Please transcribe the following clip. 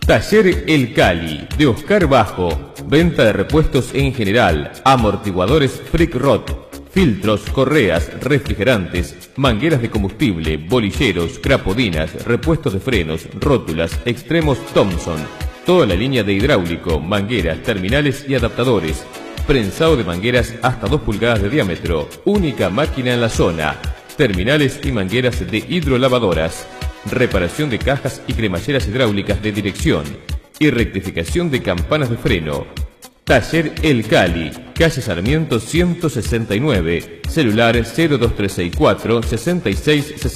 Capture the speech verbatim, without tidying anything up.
Taller El Cali, de Oscar Bajo. Venta de repuestos en general, amortiguadores Frick Rod, filtros, correas, refrigerantes, mangueras de combustible, bolilleros, crapodinas, repuestos de frenos, rótulas, extremos Thompson. Toda la línea de hidráulico, mangueras, terminales y adaptadores. Prensado de mangueras hasta dos pulgadas de diámetro. Única máquina en la zona. Terminales y mangueras de hidrolavadoras. Reparación de cajas y cremalleras hidráulicas de dirección y rectificación de campanas de freno. Taller El Cali, calle Sarmiento ciento sesenta y nueve, celular cero dos tres seis cuatro, seis seis seis